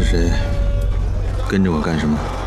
是谁？跟着我干什么？